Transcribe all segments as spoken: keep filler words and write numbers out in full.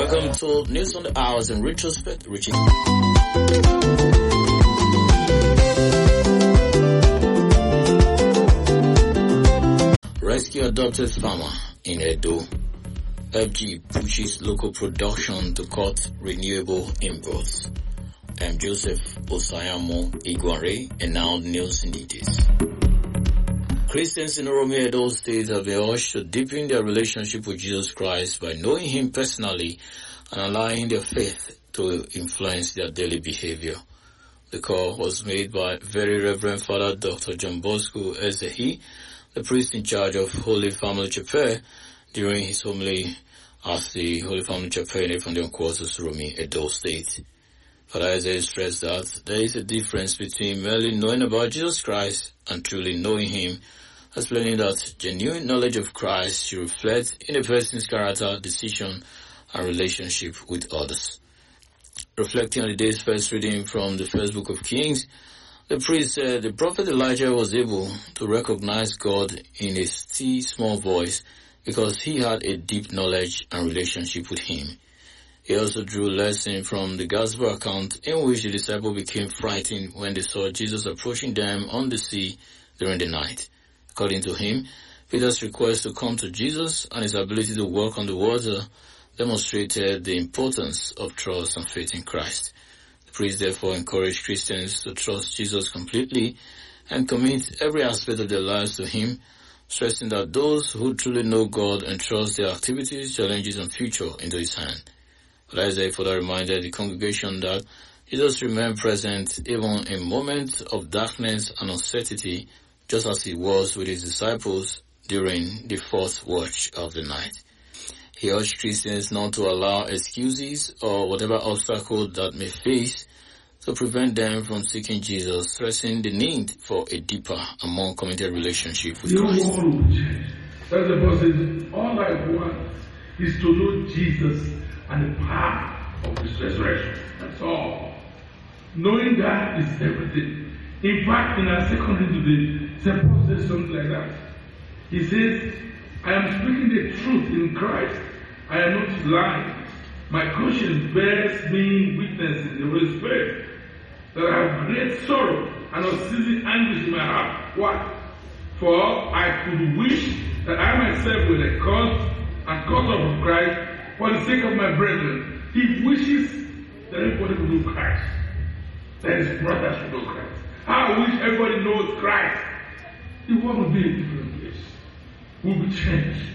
Welcome to News on the Hours in retrospect, Richie. Rescue adopted farmer in Edo. F G pushes local production to cut renewable imports. I'm Joseph Osayamo Iguare, and now the news in details. Christians in Oromia Edo State have been urged to deepen their relationship with Jesus Christ by knowing Him personally and allowing their faith to influence their daily behavior. The call was made by Very Reverend Father Doctor John Bosco Ezehi, the priest in charge of Holy Family Chapel, during his homily at the Holy Family Chapel in Efandon Quarters, Oromia Edo State. Father Isaiah stressed that there is a difference between merely knowing about Jesus Christ and truly knowing Him, explaining that genuine knowledge of Christ should reflect in a person's character, decision, and relationship with others. Reflecting on the day's first reading from the first book of Kings, the priest said the prophet Elijah was able to recognize God in a still small voice because he had a deep knowledge and relationship with Him. He also drew a lesson from the gospel account in which the disciples became frightened when they saw Jesus approaching them on the sea during the night. According to him, Peter's request to come to Jesus and his ability to walk on the water demonstrated the importance of trust and faith in Christ. The priest therefore encouraged Christians to trust Jesus completely and commit every aspect of their lives to Him, stressing that those who truly know God entrust their activities, challenges, and future into His hand. But Isaiah further reminded the congregation that Jesus remained present even in moments of darkness and uncertainty, just as He was with His disciples during the fourth watch of the night. He urged Christians not to allow excuses or whatever obstacle that may face to prevent them from seeking Jesus, stressing the need for a deeper and more committed relationship with Christ. That's the person. All I want is to know Jesus and the power of His resurrection. That's all. Knowing that is everything. In fact, in our second reading today, Saint Paul says something like that. He says, I am speaking the truth in Christ. I am not lying. My conscience bears me witness in the Holy Spirit that I have great sorrow and unceasing anguish in my heart. Why? For I could wish that I myself were accursed and cut off from Christ for the sake of my brethren. He wishes that everybody would know Christ, that his brothers would know Christ. I wish everybody knows Christ. The world will be a different place. Will be changed.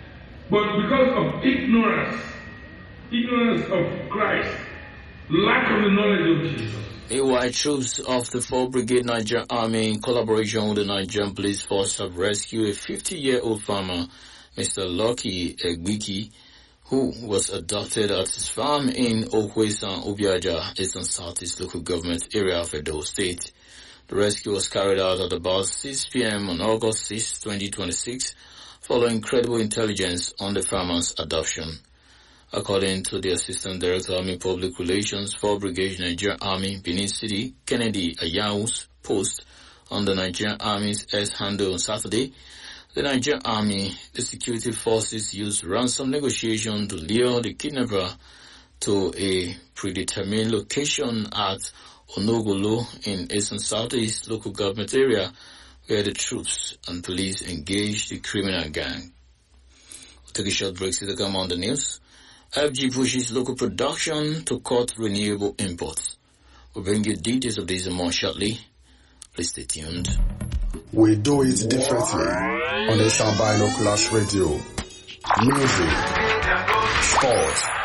But because of ignorance, ignorance of Christ, lack of the knowledge of Jesus. Meanwhile, troops of the fourth Brigade Nigerian Army, in collaboration with the Nigerian Police Force, have rescued a fifty-year-old farmer, Mister Lucky Egbiki, who was adopted at his farm in Okwesan, Obiaja, Eastern Southeast Local Government Area of Edo State. The rescue was carried out at about six p.m. on August sixth, twenty twenty-six, following credible intelligence on the farmer's adoption. According to the Assistant Director of Army Public Relations, fourth Brigade Nigerian Army, Benin City, Kennedy Ayau's post on the Nigerian Army's S-handle on Saturday, the Nigerian Army, the security forces used ransom negotiation to lure the kidnapper to a predetermined location at Onogolo in Eastern Southeast Local Government Area, where the troops and police engaged the criminal gang. We'll take a short break to come on the news. F G pushes local production to cut renewable imports. We'll bring you details of this and more shortly. Please stay tuned. We do it differently on the Sound Binoculars Radio. Music, sports,